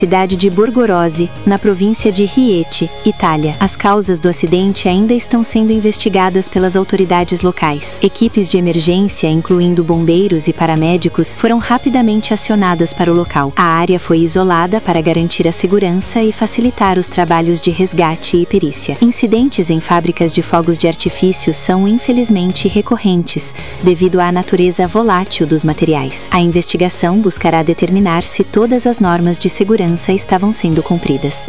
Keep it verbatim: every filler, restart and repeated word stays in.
cidade de Borgorose, na província de Rieti, Itália. As causas do acidente ainda estão sendo investigadas pelas autoridades locais. Equipes de emergência, incluindo bombeiros e paramédicos, foram rapidamente acionadas para o local. A área foi isolada para garantir a segurança e facilitar os trabalhos de resgate e perícia. Incidentes em fábricas de fogos de artifício são, infelizmente, recorrentes, devido à natureza volátil dos materiais. A investigação buscará determinar se todas as normas de segurança estavam sendo cumpridas.